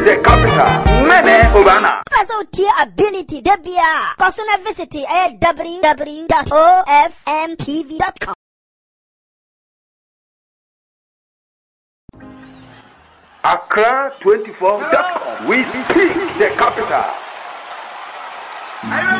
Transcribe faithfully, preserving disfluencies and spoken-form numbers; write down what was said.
the capital. Mene Obana. So tier ability debia. Cosuna visit at w w w dot o f m t v dot com. Accra twenty-four dot com. We speak the capital.